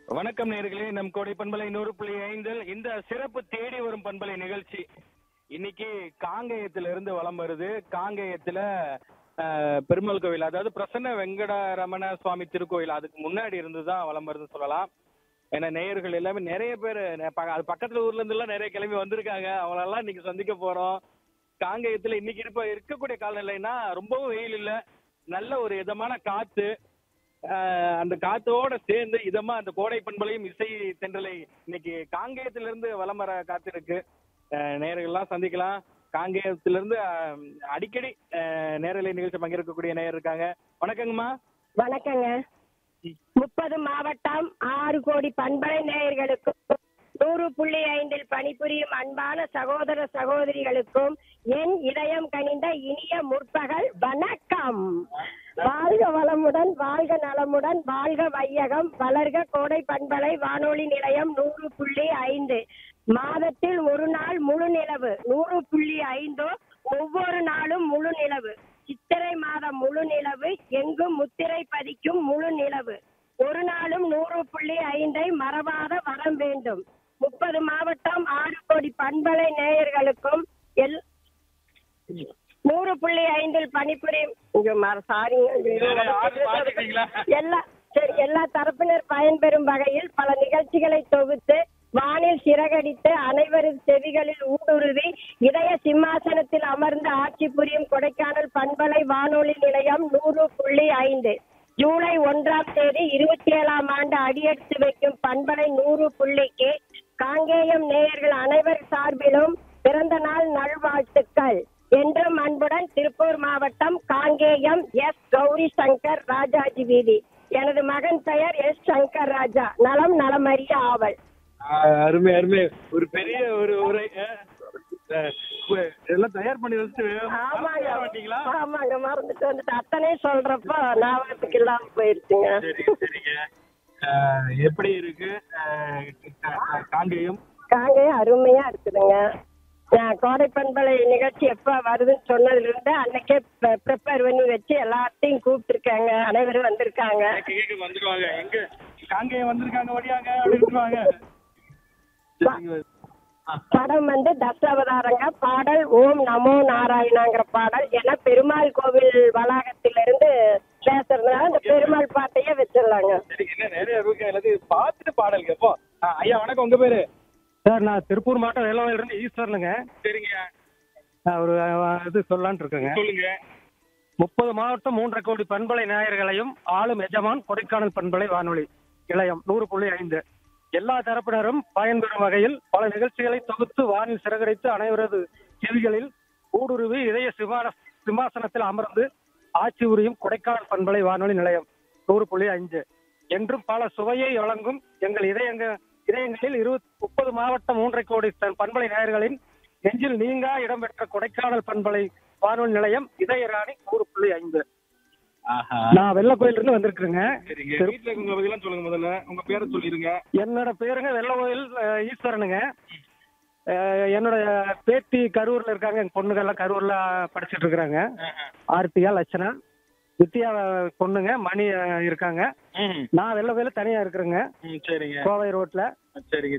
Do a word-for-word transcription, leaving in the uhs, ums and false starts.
வணக்கம் நேயர்களே, நம் கோடை பண்பலை நூறு புள்ளி ஐந்தில் இந்த சிறப்பு தேடி வரும் பண்பலை நிகழ்ச்சி இன்னைக்கு காங்கேயத்துல இருந்து வலம் வருது. காங்கேயத்துல அஹ், பெருமாள் கோவில், அதாவது பிரசன்ன வெங்கடரமண சுவாமி திருக்கோயில் அதுக்கு முன்னாடி இருந்துதான் வலம் வருதுன்னு சொல்லலாம். ஏன்னா நேயர்கள் எல்லாமே நிறைய பேர் அது பக்கத்துல ஊர்ல இருந்து எல்லாம் நிறைய கிளம்பி வந்திருக்காங்க. அவங்களெல்லாம் இன்னைக்கு சந்திக்க போறோம். காங்கேயத்துல இன்னைக்கு இருப்ப இருக்கக்கூடிய காலநிலைன்னா ரொம்பவும் வெயில் இல்ல, நல்ல ஒரு இதமான காத்து. ஆஹ் அந்த காத்தோட சேர்ந்து இதமா அந்த கோடை பண்பலையும் இசை தென்றலை இன்னைக்கு காங்கேயத்திலிருந்து வலம் வர காத்திருக்கு. நேயர்கள்லாம் சந்திக்கலாம். காங்கேயத்திலிருந்து ஆஹ் அடிக்கடி ஆஹ் நேரலை நிகழ்ச்சி பங்கேற்கக்கூடிய நேயர் இருக்காங்க. வணக்கங்கம்மா. வணக்கங்க. முப்பது மாவட்டம் ஆறு கோடி பண்பலை நேயர்களுக்கும் நூறு புள்ளி ஐந்தில் பணிபுரியும் அன்பான சகோதர சகோதரிகளுக்கும் என் இதயம் கனிந்த இனிய முற்பகல் வணக்கம். வாழ்க வளமுடன், வாழ்க நலமுடன், வாழ்க வையகம், வளர்க கோடை பண்பலை வானொலி நிலையம் நூறு புள்ளி ஐந்து. மாதத்தில் ஒரு நாள் முழு நிலவு, நூறு புள்ளி ஐந்தோ ஒவ்வொரு நாளும் முழு நிலவு. சித்திரை மாதம் முழு நிலவு, எங்கும் முத்திரை பதிக்கும் முழு நிலவு. ஒரு நாளும் நூறு புள்ளி ஐந்தை மறவாத வரம் வேண்டும். முப்பது மாவட்டம் ஆறு கோடி பண்பலை நேயர்களுக்கும் எல் நூறு புள்ளி ஐந்தில் பணிபுரியும் எல்லா சரி எல்லா தரப்பினர் பயன்பெறும் வகையில் பல நிகழ்ச்சிகளை தொகுத்து வானில் சிறகடித்து அனைவரது செவிகளில் ஊடுருவி இதய சிம்மாசனத்தில் அமர்ந்து ஆட்சி புரியும் கொடைக்கானல் பண்பலை வானொலி நிலையம் நூறு புள்ளி ஐந்து. ஜூலை ஒன்றாம் தேதி இருபத்தி ஏழாம் ஆண்டு அடியெடுத்து வைக்கும் பண்பலை நூறு புள்ளிக்கு காங்கேயம் நேயர்கள் அனைவர் சார்பிலும் பிறந்த நாள் நல்வாழ்த்துக்கள். என்றும் அன்புடன் திருப்பூர் மாவட்டம் காங்கேயம் எஸ் கௌரி சங்கர் ராஜாஜி வீதி. எனது மகன் பெயர் எஸ் சங்கர் ராஜா. நலம் நலமறிய ஆவல். அருமை அருமை. ஒரு பெரிய ஒரு உரை எல்லாம் தயார் பண்ணி வச்சுட்டு ஆமாங்க ஆமாங்க மறந்துட்டு வந்துட்டு அத்தனை சொல்றப்ப ஞாபகத்துக்கு இல்லாம போயிருச்சுங்க. சரிங்க. எப்படி இருக்கு காங்கேயம்? காங்கேயம் அருமையா இருக்குதுங்க. கோடை பண்பலை நிகழ்ச்சி எப்ப வருதுன்னு சொன்னதுல இருந்து அன்னைக்கே ப்ரிப்பேர் பண்ணி வச்சு எல்லாத்தையும் கூப்பிட்டு இருக்காங்க. அனைவரும் வந்திருக்காங்க. வந்துருவாங்க. எங்க காங்கேயம் வந்திருக்காங்க, ஓடியாங்க அப்படின்ட்டுவாங்க. படம் வந்து தசாவதாரங்க. பாடல் ஓம் நமோ நாராயணாங்கிற பாடல். ஏன்னா பெருமாள் கோவில் வளாகத்திலிருந்து பேசுறதுனால இந்த பெருமாள் பாட்டையே வச்சிடலாங்க. நிறைய எல்லாத்தையும் பார்த்துட்டு பாடல் கேட்போம். ஐயா வணக்கம், உங்க பேரு? சார், நான் திருப்பூர் மாவட்டம் வேளாண்மையில இருந்து ஈஸ்வரனுங்க. சரிங்க. ஒரு இது சொல்லலான் இருக்குங்க. சொல்லுங்க. முப்பது மாவட்டம் மூன்றரை கோடி பண்பலை நேயர்களையும் ஆளும் எஜமான் கொடைக்கானல் பண்பலை வானொலி நிலையம் நூறு புள்ளி ஐந்து. எல்லா தரப்பினரும் பயன்பெறும் வகையில் பல நிகழ்ச்சிகளை தொகுத்து வானில் சிறகடித்து அனைவரது செவிகளில் ஊடுருவி இதய சிம்மான சிம்மாசனத்தில் அமர்ந்து ஆட்சி உரியும் கொடைக்கானல் பண்பலை வானொலி நிலையம் நூறு புள்ளி ஐந்து. என்றும் பல சுவையை வழங்கும் எங்கள் இதயங்க இதயங்களில் இருபத்தி முப்பது மாவட்டம் மூன்றரை கோடி பண்பலை நேயர்களின் நெஞ்சில் நீங்கா இடம்பெற்ற கொடைக்கானல் பண்பலை வானொலி நிலையம் இதயராணி நூறு புள்ளி ஐந்து. நான் வெள்ள கோயில் இருந்து வந்திருக்கிறேங்க. சொல்லுங்க, முதல்ல உங்க பேரை சொல்லிருங்க. என்னோட பேருங்க வெள்ள கோயில் ஈஸ்வரனுங்க. என்னோட பேத்தி கரூர்ல இருக்காங்க. எங்க பொண்ணுகள்லாம் கரூர்ல படிச்சுட்டு இருக்கிறாங்க. ஆர்த்தியா லட்சணா வித்யா பொண்ணுங்க மணி இருக்காங்க. நான் வெள்ள கோயில தனியா இருக்கிறேங்க. சரிங்க. கோவை ரோட்ல. சரிங்க.